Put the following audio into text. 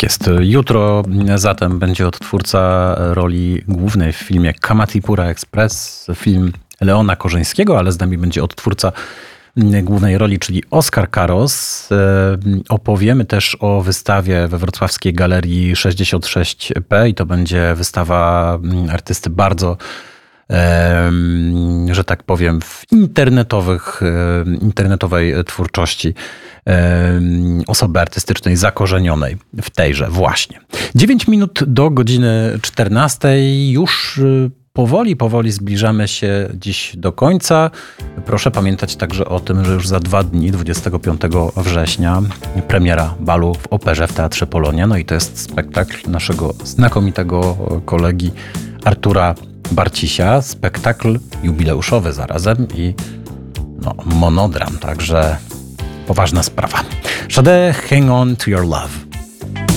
Tak jest. Jutro zatem będzie odtwórca roli głównej w filmie Kamatipura Express, film Leona Korzyńskiego, ale z nami będzie odtwórca głównej roli, czyli Oskar Karos. Opowiemy też o wystawie we wrocławskiej Galerii 66P i to będzie wystawa artysty bardzo, że tak powiem, w internetowej twórczości osoby artystycznej zakorzenionej w tejże właśnie. 9 minut do godziny 14. Już powoli zbliżamy się dziś do końca. Proszę pamiętać także o tym, że już za 2 dni, 25 września, premiera balu w Operze w Teatrze Polonia. No i to jest spektakl naszego znakomitego kolegi Artura Barcisia. Spektakl jubileuszowy zarazem i monodram, także poważna sprawa. Sade, hang on to your love.